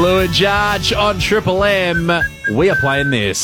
Lou and Jarge on Triple M. We are playing this.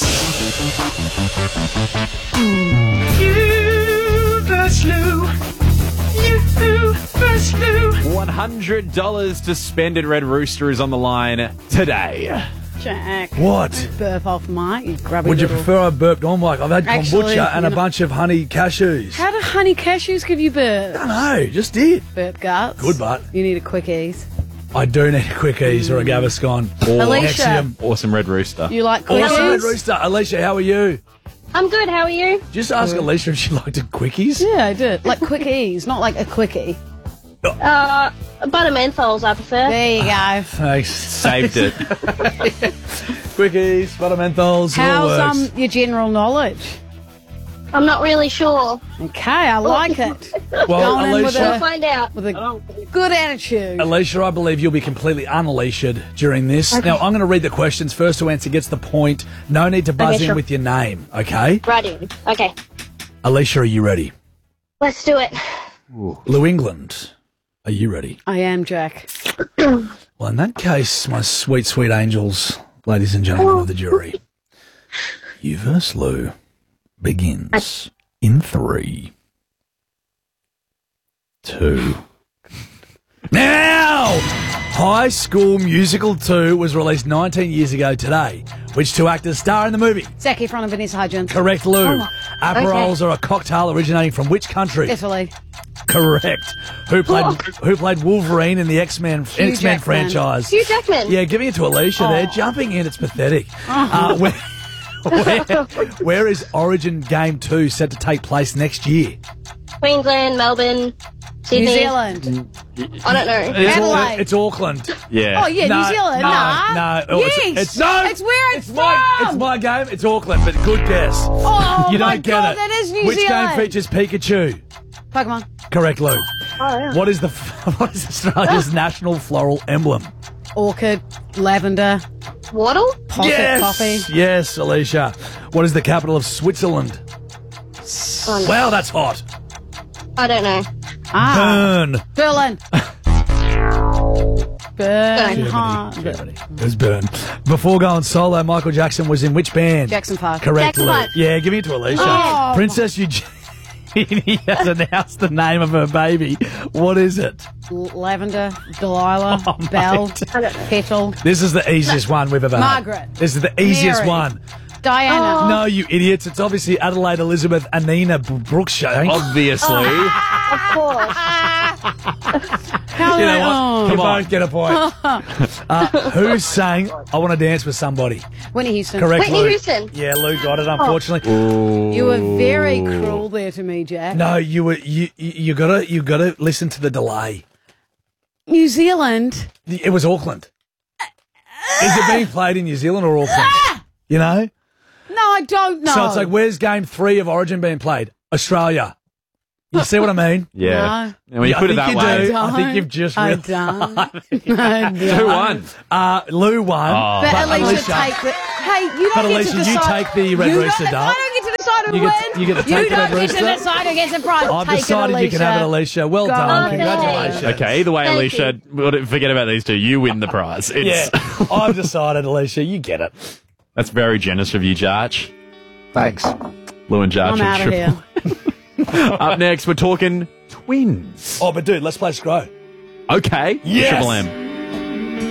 You versus Lou. You versus Lou. $100 to spend in Red Rooster is on the line today. Jack. What? Burp off mic. You grubby Would you little- prefer I burped on mic? I've had Actually, kombucha and a you know- bunch of honey cashews. How do honey cashews give you burp? I don't know, just did. Burp guts. Good butt. You need a quick ease. I do need a quickies or a Gaviscon. Alicia. Nexium. Awesome Red Rooster. You like quickies? Awesome Red Rooster. Alicia, how are you? I'm good, how are you? Just ask Alicia if she liked quickies. Yeah, I did. Like quickies, not like a quickie. Butter menthols I prefer. There you go. Thanks. Saved it. Quickies, butter menthols, it all How's works. your general knowledge? I'm not really sure. Okay, I like it. Well, Going in with Alicia, We'll find out. With a good attitude. Alicia, I believe you'll be completely unleashed during this. Okay. Now, I'm going to read the questions. First to answer gets the point. No need to buzz Okay, in sure. with your name, okay? Righty. Okay, Alicia, are you ready? let's do it. New England, are you ready? I am, Jack. Well, in that case, my sweet, sweet angels, ladies and gentlemen of the jury, you versus Lou begins in 3, 2. Now! High School Musical 2 was released 19 years ago today. Which two actors star in the movie? Zac Efron and Vanessa Hudgens. Correct, Lou. Aperols are a cocktail originating from which country? Italy. Correct. Who played Wolverine in the X-Men Jackman. franchise? Hugh Jackman. Yeah, giving it to Alicia there. Jumping in, it's pathetic. Where is Origin Game 2 set to take place next year? Queensland, Melbourne, Sydney. New Zealand. I don't know. Adelaide. It's Auckland. Yeah. Oh, yeah, No, New Zealand. no, Nah. no. Yes. It's no. It's where it's from. my game. It's Auckland, but good guess. Oh, You my don't get God, it. that is New Which Zealand. game features Pikachu? Pokemon. Correct, Lou. Oh, yeah. What is Australia's national floral emblem? Orchid. Lavender. Waddle? Pocket coffee. Yes, Alicia. What is the capital of Switzerland? Oh, no. Wow, that's hot. I don't know. Bern. Berlin. Bern. Germany. It was Bern. Before going solo, Michael Jackson was in which band? Jackson 5. Correct, Jackson Lou. 5. Yeah, give it to Alicia. Oh. Princess Eugenie has announced the name of her baby. What is it? Lavender. Delilah. Belle. Petal. This is the easiest one we've ever had. Margaret. This is the easiest Mary. one. Diana. No, you idiots. It's obviously Adelaide Elizabeth Anina Brookshank. Obviously. Of course. How You know they- what? oh. You both get a point. Who sang I Want to Dance with Somebody? Whitney Houston. Correct, Whitney Lou. Houston. Yeah, Lou got it, unfortunately. You were very cruel there to me, Jack. No, you gotta listen to the delay. New Zealand. It was Auckland. Is it being played in New Zealand or Auckland? You know? No, I don't know. So it's like, where's game 3 of Origin being played? Australia. You see what I mean? Yeah. And when you Yeah, put I it that think you way. do. I think you've just I really- don't. I don't. Who won? Lou won. Oh. But Alicia, Alicia- take the. Hey, you don't But get Alicia, to you decide. take the Red You Rooster don't- dub. I don't get to decide who You get- wins. you get to take the Red don't get Rooster. to decide who gets the prize. I've Take decided it, you can have it, Alicia. Well Go done. on. Congratulations. Okay, either way, Thank Alicia, forget about these two. You win the prize. Yeah, It's, I've decided, Alicia. You get it. That's very generous of you, Jarch. Thanks. Lou and Jarch. I'm out of here. Up next, we're talking twins. Oh, but dude, let's play Scro. Okay. Yes. Triple M.